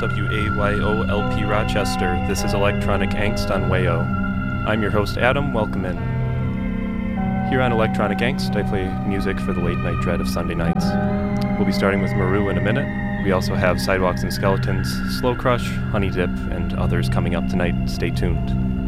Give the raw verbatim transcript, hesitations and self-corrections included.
W A Y O L P Rochester. This is Electronic Angst on W A O. I'm your host Adam, welcome in. Here on Electronic Angst, I play music for the late night dread of Sunday nights. We'll be starting with Maru in a minute. We also have Sidewalks and Skeletons, Slow Crush, Honey Dip, and others coming up tonight. Stay tuned.